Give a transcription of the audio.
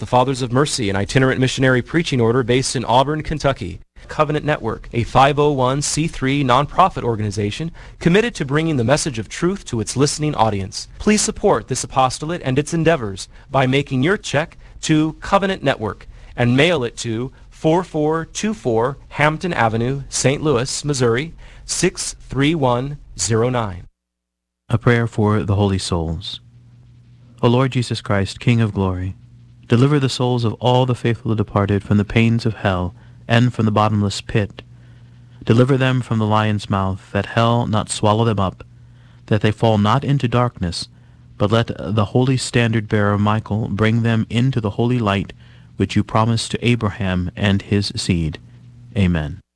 The Fathers of Mercy, an itinerant missionary preaching order based in Auburn, Kentucky. Covenant Network, a 501c3 nonprofit organization committed to bringing the message of truth to its listening audience. Please support this apostolate and its endeavors by making your check to Covenant Network and mail it to 4424 Hampton Avenue, St. Louis, Missouri, 63109. A prayer for the holy souls. O Lord Jesus Christ, King of glory, deliver the souls of all the faithful departed from the pains of hell and from the bottomless pit. Deliver them from the lion's mouth, that hell not swallow them up, that they fall not into darkness, but let the holy standard-bearer Michael bring them into the holy light which you promised to Abraham and his seed. Amen.